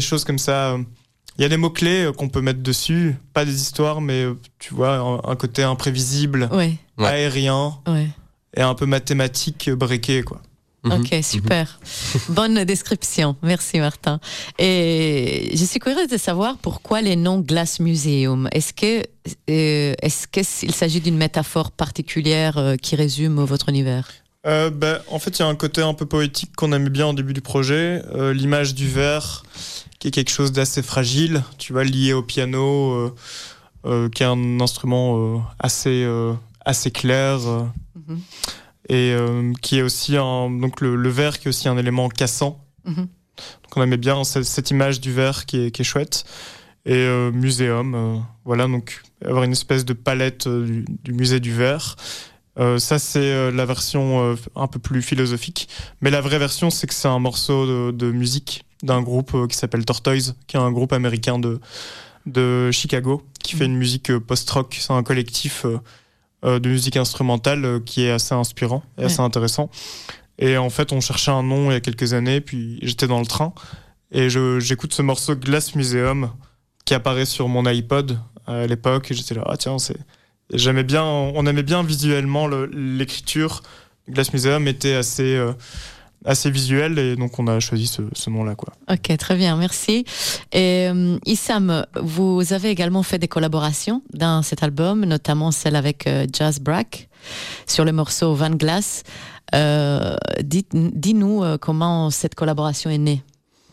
des choses comme ça. Il y a des mots-clés qu'on peut mettre dessus, pas des histoires, mais tu vois, un côté imprévisible, aérien, et un peu mathématique breaké, quoi. Ok, super. Bonne description. Merci, Martin. Et je suis curieuse de savoir pourquoi les noms Glass Museum. Est-ce qu'il s'agit d'une métaphore particulière qui résume votre univers? En fait, il y a un côté un peu poétique qu'on aimait bien au début du projet. L'image du verre, qui est quelque chose d'assez fragile, tu vois, lié au piano, qui est un instrument assez clair. Et qui est aussi donc le verre qui est aussi un élément cassant. Donc on aimait bien cette image du verre qui est chouette. Et muséum, voilà, donc avoir une espèce de palette du musée du verre. Ça c'est la version un peu plus philosophique. Mais la vraie version, c'est que c'est un morceau de musique d'un groupe qui s'appelle Tortoise, qui est un groupe américain de Chicago, qui fait une musique post-rock. C'est un collectif de musique instrumentale qui est assez inspirant et assez intéressant. Et en fait, on cherchait un nom il y a quelques années, puis j'étais dans le train et j'écoute ce morceau Glass Museum qui apparaît sur mon iPod à l'époque et j'étais là, on aimait bien visuellement l'écriture. Glass Museum était assez visuel et donc on a choisi ce nom-là, quoi. Ok, très bien, merci. Et Issam, vous avez également fait des collaborations dans cet album, notamment celle avec Jas Brack sur le morceau Van Glass. Dis-nous comment cette collaboration est née.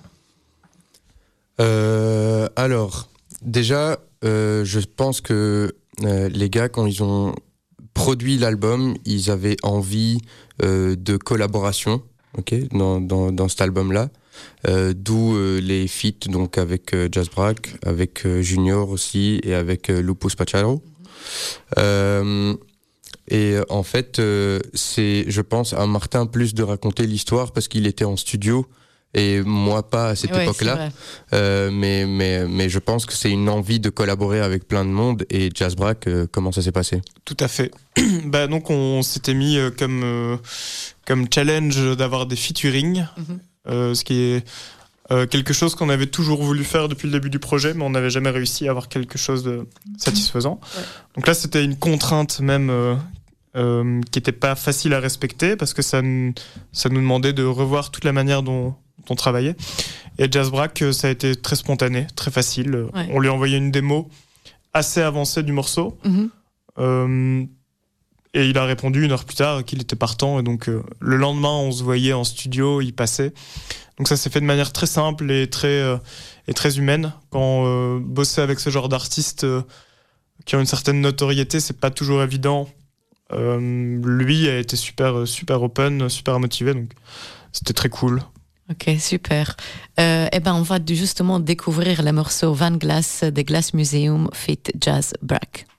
Alors, déjà, je pense que les gars, quand ils ont produit l'album, ils avaient envie de collaboration. Dans cet album-là, d'où les feats donc avec Jas Brack, avec Junior aussi et avec Lupo Spacciaro. Et en fait, c'est, je pense, à Martin plus de raconter l'histoire parce qu'il était en studio et moi pas à cette époque-là. Mais je pense que c'est une envie de collaborer avec plein de monde. Et Jas Brack, comment ça s'est passé? Tout à fait. Donc on s'était mis comme challenge d'avoir des featuring, ce qui est quelque chose qu'on avait toujours voulu faire depuis le début du projet, mais on n'avait jamais réussi à avoir quelque chose de satisfaisant. Donc là, c'était une contrainte même qui n'était pas facile à respecter parce que ça nous demandait de revoir toute la manière dont on travaillait. Et Jas Brack, ça a été très spontané, très facile. On lui a envoyé une démo assez avancée du morceau. Et il a répondu 1 heure plus tard qu'il était partant. Et donc, le lendemain, on se voyait en studio, il passait. Donc ça s'est fait de manière très simple et très humaine. Quand bosser avec ce genre d'artistes qui ont une certaine notoriété, c'est pas toujours évident. Lui a été super open, super motivé. Donc, c'était très cool. Ok, super. On va justement découvrir le morceau Van Glass de Glass Museum feat. Jas Brack.